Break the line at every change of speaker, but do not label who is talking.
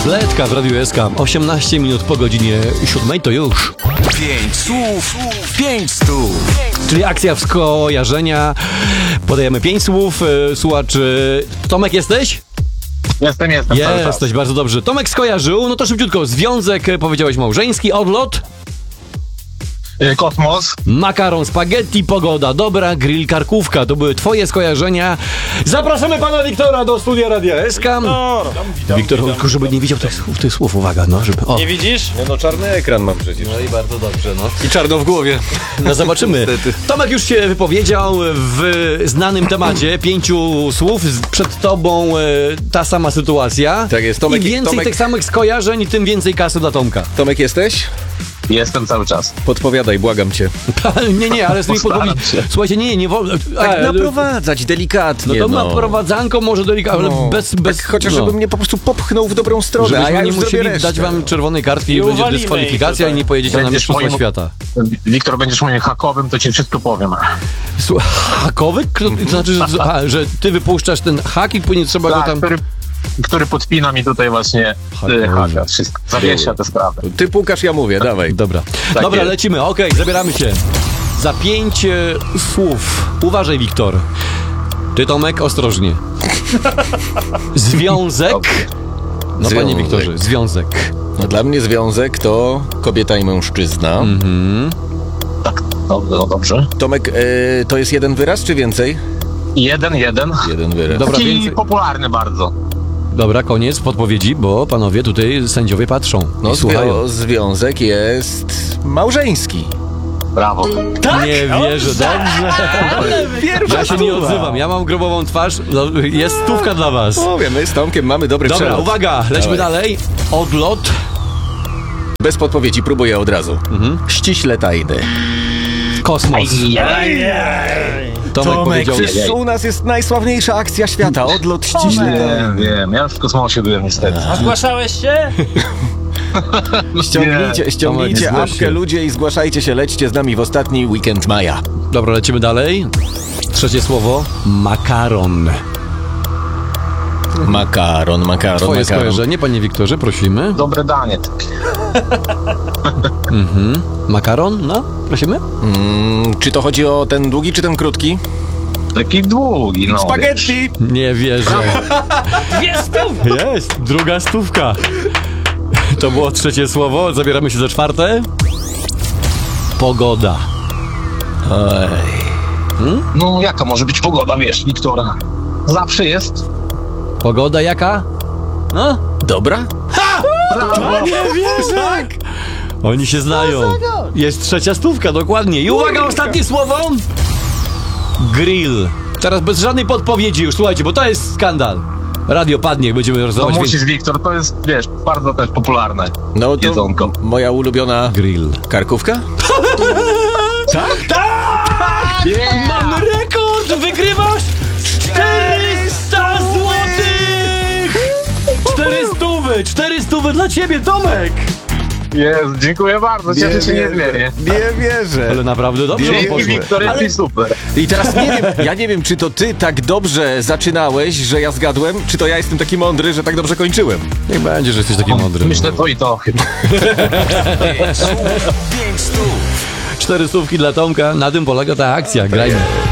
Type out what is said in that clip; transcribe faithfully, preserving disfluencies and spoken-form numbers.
Atletka w Radiu S K. osiemnaście minut po godzinie siódmej to już.
Pięć słów, pięć stów.
Czyli akcja skojarzenia. Podajemy pięć słów. Słuchacz, Tomek jesteś?
Jestem, jestem.
Jesteś, bardzo dobrze. Tomek skojarzył, no to szybciutko. Związek, powiedziałeś małżeński, odlot.
Kosmos.
Makaron, spaghetti, pogoda, dobra, grill, karkówka. To były twoje skojarzenia. Zapraszamy pana Wiktora do studia Radia S K.
No,
Wiktor, tylko żeby nie widział tych słów, tych słów, uwaga, no, żeby... O.
nie widzisz?
Nie no, czarny ekran mam przecież.
No i bardzo dobrze, no.
I czarno w głowie.
No zobaczymy. Tomek już się wypowiedział w znanym temacie, pięciu słów, przed tobą e, ta sama sytuacja.
Tak jest, Tomek-
Im więcej
Tomek-
tych samych skojarzeń, tym więcej kasy dla Tomka.
Tomek, jesteś?
Jestem cały czas.
Podpowiadaj, błagam cię.
nie, nie, ale z tymi
Postaram
podpowiedzi...
się.
Słuchajcie, nie, nie wolno...
Tak
e,
naprowadzać
No
delikatnie,
to
no.
naprowadzanko może delikatnie, ale
No.
bez... bez
Tak chociaż
no.
żeby mnie po prostu popchnął w dobrą stronę,
Żebyśmy
a ja
nie
już
musieli
zrobię resztę.
dać wam czerwonej kartki i
I
będzie
uwalimy
dyskwalifikacja
ich
i nie
tutaj.
pojedziecie na
Będziesz
Mistrzostwa
moim-
Świata.
Wiktor, będziesz moim hakowym, to ci wszystko powiem.
Słuchaj, hakowy? Kto- To znaczy, że, a, że ty wypuszczasz ten hak i później trzeba go
Tak,
tam...
który, który podpina mi tutaj właśnie
Hakowy.
y, haka. Wszystko. Zawiesza tę sprawę.
Ty pukasz, ja mówię, dawaj.
Dobra,
Tak
dobra,
jest.
lecimy, okej, zabieramy się. Za pięć e, słów. Uważaj, Wiktor. Ty, Tomek, ostrożnie. Związek. No, panie
Związek.
Wiktorze, związek.
No, dla mnie związek to kobieta i mężczyzna.
Tak, no, no dobrze.
Tomek, e, to jest jeden wyraz, czy więcej?
Jeden, jeden.
Jeden wyraz.
Dobra,
Taki
więcej.
popularny bardzo.
Dobra, koniec podpowiedzi, bo panowie tutaj sędziowie patrzą
No,
i słuchają.
zwią- związek jest małżeński.
Brawo.
Nie wierzę, dobrze. Ja się nie odzywam, ja mam grobową twarz. No, jest stówka dla was.
Mówię, my z Tomkiem mamy dobry
Dobra,
przelot.
uwaga, lećmy
Dawaj.
dalej. Odlot.
Bez podpowiedzi, próbuję od razu. Ściśle tajny.
Kosmos. Tomek powiedział...
przecież u nas jest najsławniejsza akcja świata. Odlot ściśle tajny.
Wiem, wiem. Ja już w kosmosie byłem niestety.
A zgłaszałeś się?
Ściągnijcie,
Tomek,
ściągnijcie
zgłoś
apkę,
się.
ludzie, i zgłaszajcie się, lećcie z nami w ostatni weekend maja.
Dobra, lecimy dalej. Trzecie słowo. Makaron.
Makaron, makaron,
Twoje
makaron.
skojarzenie, panie Wiktorze, prosimy.
Dobre danie. takie.
Makaron, no, prosimy.
Mm, czy to chodzi o ten długi, czy ten krótki?
Taki długi, no.
Spaghetti!
Nie wierzę.
Jest tu!
Jest, druga stówka. To było trzecie słowo, zabieramy się za czwarte. Pogoda.
Oj.
No jaka może być pogoda, wiesz, Wiktora? Zawsze jest.
Pogoda jaka? No?
Dobra?
Nie wierzę. Tak. Oni się znają. Jest trzecia stówka, dokładnie. I uwaga, ostatnie słowo. Grill. Teraz bez żadnej podpowiedzi już, słuchajcie, bo to jest skandal. Radio padnie, będziemy
No
rozdawać.
musisz, Wiktor, to jest, wiesz, bardzo też popularne.
No to
Jedzonko.
moja ulubiona
Grill.
karkówka?
Mamy rekord! Wygrywasz czterysta złotych! czterysta, czterysta dla ciebie, Tomek!
Jest, dziękuję bardzo, cieszę się niezmiernie.
Nie wierzę.
Ale naprawdę dobrze wam
Dzięki,
poszło.
Wiktor, jesteś super.
I teraz nie wiem, ja nie wiem, czy to ty tak dobrze zaczynałeś, że ja zgadłem, czy to ja jestem taki mądry, że tak dobrze kończyłem.
Niech będzie, że jesteś taki mądry.
Myślę to i to chyba.
Pięć stów.
Cztery stówki dla Tomka, na tym polega ta akcja, grajmy.